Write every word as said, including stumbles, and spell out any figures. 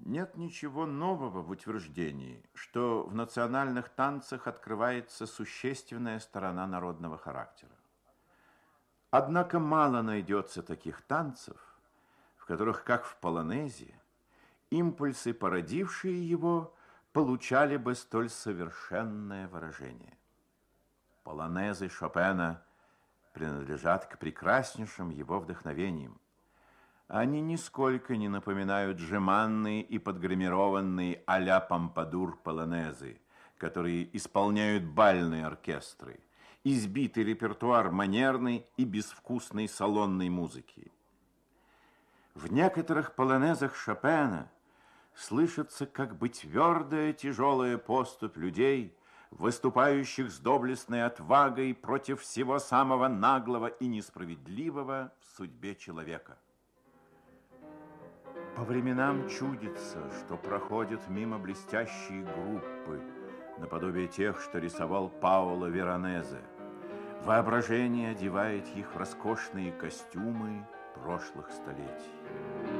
Нет ничего нового в утверждении, что в национальных танцах открывается существенная сторона народного характера. Однако мало найдется таких танцев, в которых, как в полонезе, импульсы, породившие его, получали бы столь совершенное выражение. Полонезы Шопена принадлежат к прекраснейшим его вдохновениям. Они нисколько не напоминают жеманные и подгримированные а-ля помпадур полонезы, которые исполняют бальные оркестры, избитый репертуар манерной и безвкусной салонной музыки. В некоторых полонезах Шопена слышится как бы твердая тяжелая поступь людей, выступающих с доблестной отвагой против всего самого наглого и несправедливого в судьбе человека. По временам чудится, что проходят мимо блестящие группы, наподобие тех, что рисовал Паоло Веронезе. Воображение одевает их в роскошные костюмы прошлых столетий.